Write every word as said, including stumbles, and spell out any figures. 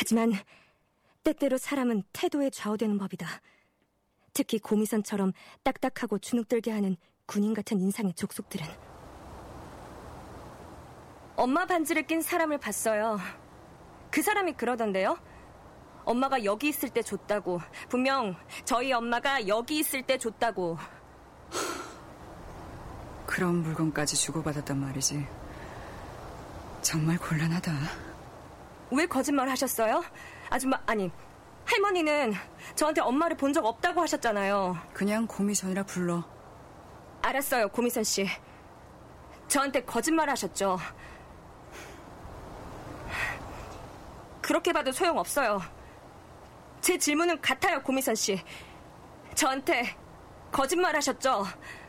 하지만 때때로 사람은 태도에 좌우되는 법이다. 특히 고미선처럼 딱딱하고 주눅들게 하는 군인 같은 인상의 족속들은. 엄마 반지를 낀 사람을 봤어요. 그 사람이 그러던데요. 엄마가 여기 있을 때 줬다고. 분명 저희 엄마가 여기 있을 때 줬다고. 그런 물건까지 주고받았단 말이지. 정말 곤란하다. 왜 거짓말 하셨어요? 아줌마, 아니, 할머니는 저한테 엄마를 본 적 없다고 하셨잖아요. 그냥 고미선이라 불러. 알았어요, 고미선 씨. 저한테 거짓말 하셨죠. 그렇게 봐도 소용없어요. 제 질문은 같아요, 고미선 씨. 저한테 거짓말 하셨죠.